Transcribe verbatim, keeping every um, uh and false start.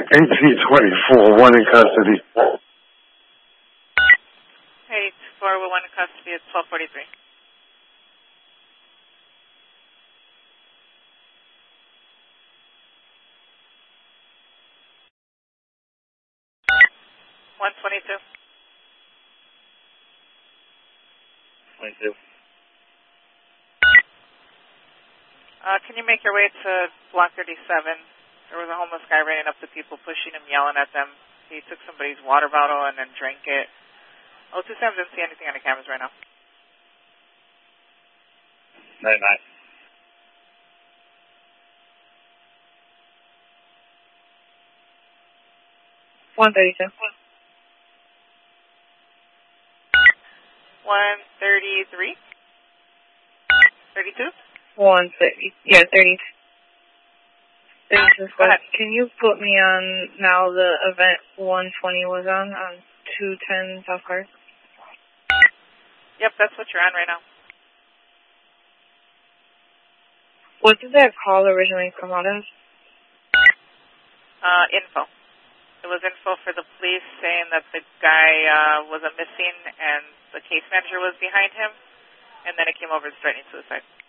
eighteen twenty-four, one in custody. Hey, four with one in custody. It's twelve forty-three. one twenty-two. twenty-two. Uh, can you make your way to Block thirty-seven? There was a homeless guy running up to people, pushing him, yelling at them. He took somebody's water bottle and then drank it. Oh, two Sam doesn't see anything on the cameras right now. Night, night. one thirty-two. one thirty-three? thirty-two? one thirty. Yeah, thirty. thirty-two. Go ahead. Can you put me on now the event one twenty was on, on two ten South Park? Yep, that's what you're on right now. What did that call originally come out as? Uh, info. It was info for the police saying that the guy uh, was a missing and the case manager was behind him, and then it came over as threatening suicide.